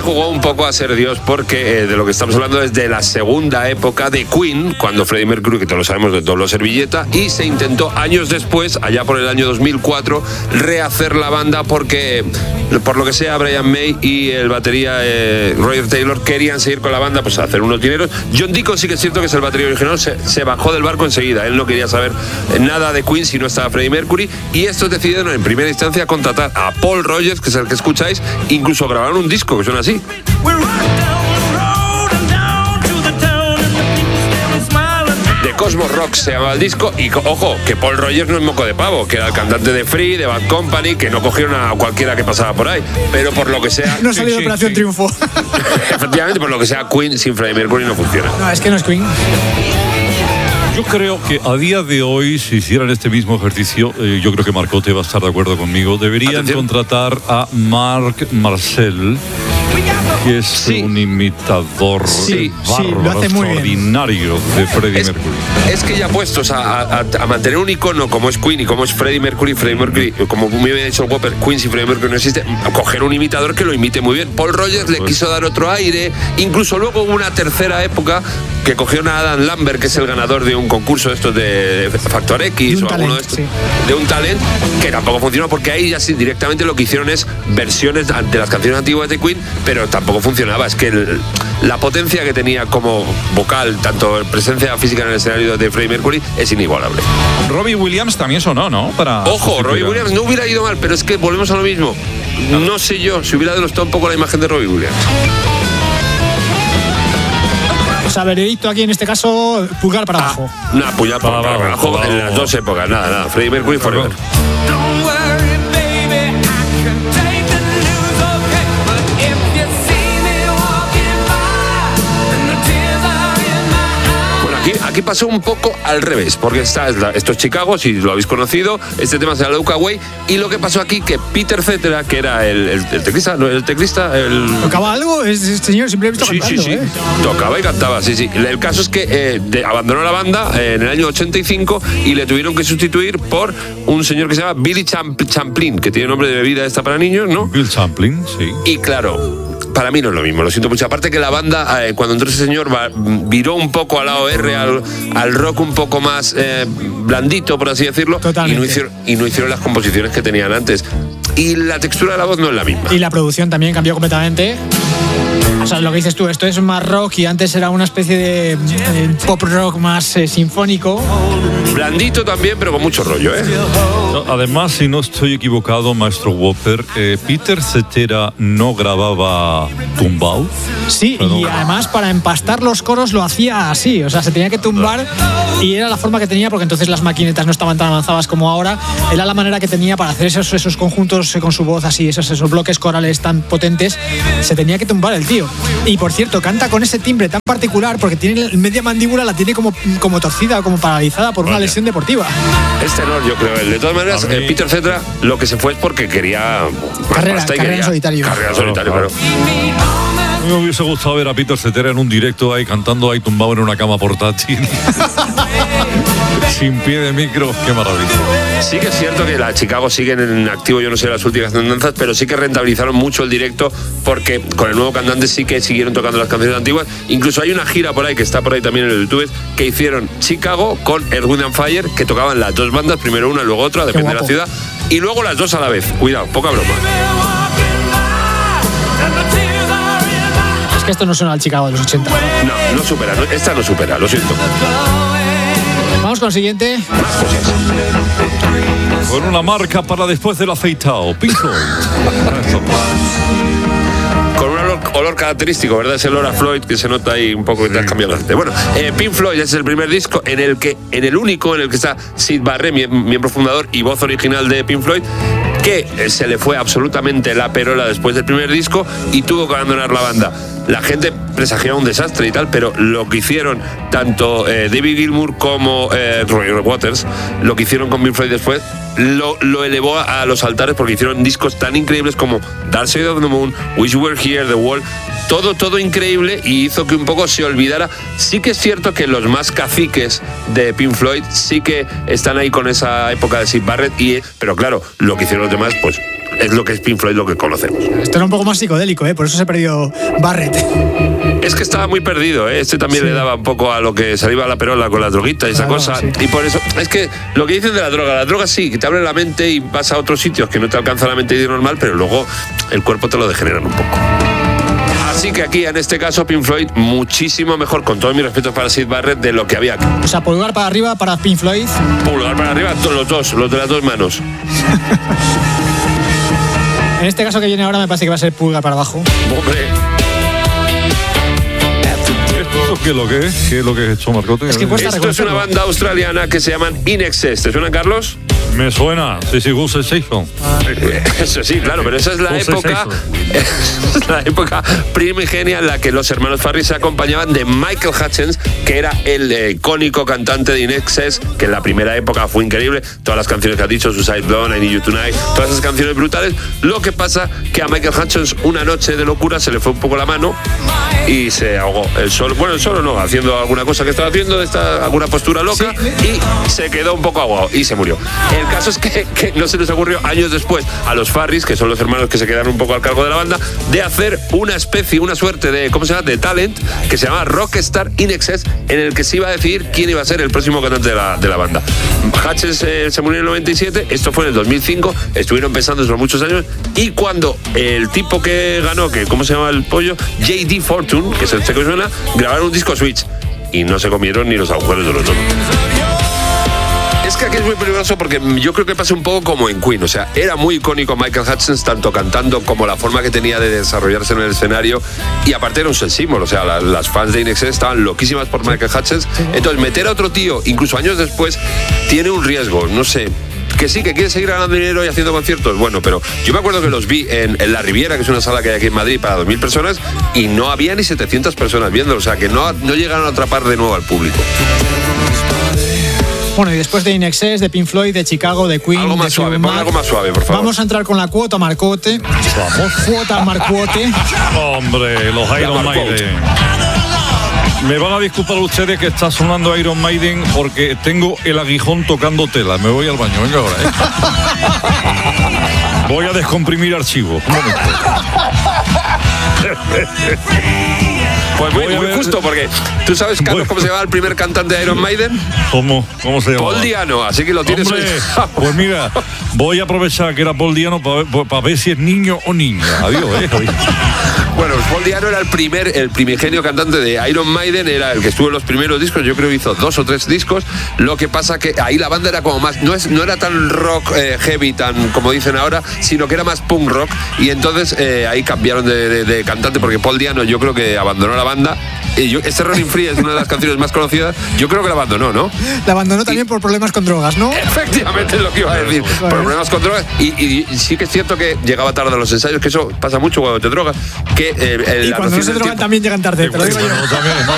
jugó un poco a ser Dios porque de lo que estamos hablando es de la segunda época de Queen, cuando Freddie Mercury, que todos lo sabemos, de dobló servilleta, y se intentó años después, allá por el año 2004, rehacer la banda porque, por lo que sea, Brian May y el batería Roger Taylor querían seguir con la banda, pues a hacer unos dineros. John Deacon sí que es cierto que es el batería original, se bajó del barco enseguida, él no quería saber nada de Queen si no estaba Freddie Mercury, y estos decidieron en primera instancia contratar a Paul Rogers, que es el que escucháis, incluso grabaron un disco que suena así. De Cosmos Rock se llama el disco, y ojo, que Paul Rogers no es moco de pavo, que era el cantante de Free, de Bad Company, que no cogieron a cualquiera que pasaba por ahí, pero por lo que sea... No salió de Operación Triunfo. Efectivamente, por lo que sea, Queen sin Freddie Mercury no funciona. No, es que no es Queen. Yo creo que a día de hoy, si hicieran este mismo ejercicio, yo creo que Marcote va a estar de acuerdo conmigo, deberían contratar a Marc Marcel, que es un imitador bárbaro, extraordinario de Freddie Mercury. Es que ya puestos a mantener un icono como es Queen y como es Freddie Mercury, como me había dicho el Whopper, Queen sin Freddie Mercury no existe, a coger un imitador que lo imite muy bien. Paul Rogers le quiso dar otro aire, incluso luego hubo una tercera época que cogió a Adam Lambert, que es el ganador de un concurso estos de Factor X o alguno de estos, de un talent, que tampoco funcionó porque ahí ya sí directamente lo que hicieron es versiones de las canciones antiguas de Queen, pero tampoco funcionaba. Es que la potencia que tenía como vocal, tanto presencia física en el escenario de Freddie Mercury, es inigualable. Robbie Williams también sonó, ¿no? Ojo, Robbie Williams no hubiera ido mal, pero es que volvemos a lo mismo. No sé yo si hubiera denostado un poco la imagen de Robbie Williams. O sea, veredicto aquí en este caso, pulgar para abajo. Pulgar para abajo en las dos épocas, nada. Freddie Mercury forever. Aquí pasó un poco al revés, porque esto es Chicago, si lo habéis conocido, este tema se llama Look Away, y lo que pasó aquí, que Peter Cetera, que era el teclista, ¿Tocaba algo? Este señor siempre he visto cantando, sí. Tocaba y cantaba, sí. El caso es que abandonó la banda en el año 85 y le tuvieron que sustituir por un señor que se llama Billy Champlin, que tiene nombre de bebida esta para niños, ¿no? Bill Champlin, sí. Y claro, para mí no es lo mismo, lo siento mucho. Aparte que la banda, cuando entró ese señor, viró un poco al lado R, al rock un poco más blandito, por así decirlo. Totalmente. Y no hicieron las composiciones que tenían antes. Y la textura de la voz no es la misma. Y la producción también cambió completamente. O sea, lo que dices tú, esto es más rock y antes era una especie de pop rock más sinfónico. Blandito también, pero con mucho rollo, ¿eh? No, además, si no estoy equivocado, maestro Whopper, Peter Cetera no grababa tumbao. Sí, y además para empastar los coros lo hacía así, o sea, se tenía que tumbar y era la forma que tenía, porque entonces las maquinetas no estaban tan avanzadas como ahora, era la manera que tenía para hacer esos conjuntos con su voz así, esos bloques corales tan potentes, se tenía que tumbar el tío. Y por cierto, canta con ese timbre tan particular porque tiene media mandíbula, la tiene como torcida o como paralizada por una lesión deportiva. Es tenor, yo creo. De todas maneras, Peter Cetera lo que se fue es porque quería carrera en solitario. Carrera en solitario, claro. Me hubiese gustado ver a Peter Cetera en un directo ahí cantando ahí tumbado en una cama portátil. Sin pie de micro, qué maravilla. Sí que es cierto que la Chicago siguen en activo, yo no sé las últimas tendencias, pero sí que rentabilizaron mucho el directo porque con el nuevo cantante sí que siguieron tocando las canciones antiguas. Incluso hay una gira por ahí, que está por ahí también en el YouTube, que hicieron Chicago con Earth, Wind and Fire, que tocaban las dos bandas, primero una, luego otra, depende de la ciudad, y luego las dos a la vez. Cuidado, poca broma. Es que esto no suena al Chicago de los 80. No supera, esta no supera, lo siento. Vamos con el siguiente. Con una marca para después del afeitado, Pink Floyd. Con un olor característico, ¿verdad? Es el olor a Floyd que se nota ahí un poco que te has cambiado la gente. Bueno, Pink Floyd es el primer disco en el único en el que está Syd Barrett, miembro fundador y voz original de Pink Floyd, que se le fue absolutamente la perola después del primer disco y tuvo que abandonar la banda. La gente presagiaba un desastre y tal, pero lo que hicieron tanto David Gilmour como Roger Waters, lo que hicieron con Pink Floyd después, lo elevó a los altares porque hicieron discos tan increíbles como Dark Side of the Moon, Wish You Were Here, The Wall, todo increíble, y hizo que un poco se olvidara. Sí que es cierto que los más caciques de Pink Floyd sí que están ahí con esa época de Syd Barrett, pero claro, lo que hicieron los demás, pues es lo que es Pink Floyd, lo que conocemos. Esto era un poco más psicodélico, por eso se perdió Barrett. Es que estaba muy perdido, Este también le daba un poco a lo que se iba a la perola con la droguita y esa cosa. Sí. Y por eso, es que lo que dicen de la droga sí, que te abre la mente y vas a otros sitios que no te alcanza la mente normal, pero luego el cuerpo te lo degeneran un poco. Así que aquí, en este caso, Pink Floyd, muchísimo mejor, con todo mi respeto para Syd Barrett, de lo que había aquí. O sea, pulgar para arriba para Pink Floyd. Pulgar para arriba, los de las dos manos. En este caso que viene ahora me parece que va a ser pulgar para abajo. Hombre. ¿Qué es lo que es? ¿Qué es lo que es esto, Marcote? Esto es una banda australiana que se llaman In Excess. ¿Te suena, Carlos? Me suena, sí, Good Sensation. Eso sí, claro, pero esa es la época, es la época primigenia en la que los hermanos Farris se acompañaban de Michael Hutchence, que era el icónico cantante de In Excess, que en la primera época fue increíble. Todas las canciones que has dicho, Suicide Blonde, I Need You Tonight, todas esas canciones brutales. Lo que pasa que a Michael Hutchence una noche de locura se le fue un poco la mano y se ahogó. El solo no, haciendo alguna cosa que estaba haciendo, alguna postura loca, y se quedó un poco ahogado y se murió. El caso es que no se les ocurrió años después a los Farris, que son los hermanos que se quedaron un poco al cargo de la banda, de hacer una suerte de, ¿cómo se llama?, de talent, que se llama Rockstar In Excess, en el que se iba a decidir quién iba a ser el próximo cantante de la banda. Hutchence se murió en el 97, esto fue en el 2005, estuvieron pensando por muchos años, y cuando el tipo que ganó, que ¿cómo se llama el pollo?, J.D. Fortune, que es el que suena, grabaron un disco Switch, y no se comieron ni los agujeros de los otros. Es que aquí es muy peligroso porque yo creo que pasa un poco como en Queen, o sea, era muy icónico Michael Hutchence, tanto cantando como la forma que tenía de desarrollarse en el escenario, y aparte era un sex symbol, o sea, las fans de In Excess estaban loquísimas por Michael Hutchence. Entonces meter a otro tío, incluso años después, tiene un riesgo, no sé. Que sí, que quiere seguir ganando dinero y haciendo conciertos, bueno, pero yo me acuerdo que los vi en La Riviera, que es una sala que hay aquí en Madrid para 2.000 personas, y no había ni 700 personas viéndolo, o sea, que no llegaron a atrapar de nuevo al público. Bueno, y después de In Excess, de Pink Floyd, de Chicago, de Queen, algo más suave, pon algo más suave, por favor. Vamos a entrar con la cuota Marcote. Vamos. Cuota Marcote. Hombre, los Iron Maiden. Me van a disculpar ustedes que está sonando Iron Maiden porque tengo el aguijón tocando tela. Me voy al baño, venga ahora. Voy a descomprimir archivos. Un momento. Pues muy justo, porque tú sabes, Carlos, cómo se llama el primer cantante de Iron Maiden. ¿Cómo se llama? Paul Diano, así que lo tienes. Hombre, pues mira, voy a aprovechar que era Paul Diano para ver si es niño o niña. Adiós, Bueno, Paul Diano era el primigenio cantante de Iron Maiden, era el que estuvo en los primeros discos, yo creo que hizo 2 o 3 discos. Lo que pasa que ahí la banda era como más, no era tan rock heavy, tan como dicen ahora, sino que era más punk rock, y entonces ahí cambiaron de cantante, porque Paul Diano yo creo que abandonó la banda. Este Running Free es una de las canciones más conocidas, yo creo que la abandonó, ¿no? La abandonó también por problemas con drogas, ¿no? Efectivamente, es lo que iba a decir, por problemas con drogas, y sí que es cierto que llegaba tarde a los ensayos, que eso pasa mucho cuando te drogas, que y cuando no se drogan también llegan tarde, te lo digo yo.